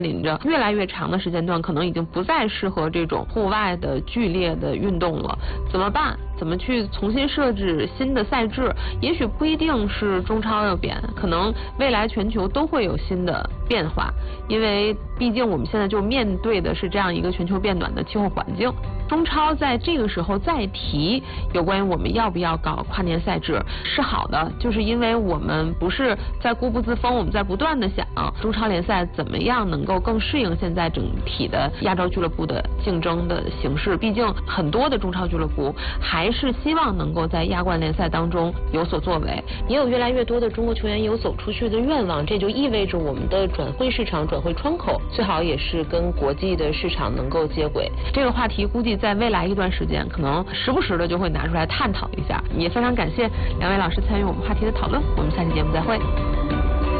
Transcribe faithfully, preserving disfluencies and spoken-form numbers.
临着越来越长的时间段，可能已经不再适合这种户外的剧烈的运动了。怎么办？怎么去重新设置新的赛制？也许不一定是中超要变，可能未来全球都会有新的变化，因为毕竟我们现在就面对的是这样一个全球变暖的气候环境。中超在这个时候再提有关于我们要不要搞跨年赛制是好的，就是因为我们不是在固步自封，我们在不断的想中超联赛怎么样能够更适应现在整体的亚洲俱乐部的竞争的形式。毕竟很多的中超俱乐部还是希望能够在亚冠联赛当中有所作为。 也有越来越多的中国球员有走出去的愿望，这就意味着我们的转会市场、转会窗口最好也是跟国际的市场能够接轨。 这个话题估计在未来一段时间可能时不时的就会拿出来探讨一下。也非常感谢两位老师参与我们话题的讨论，我们下期节目再会。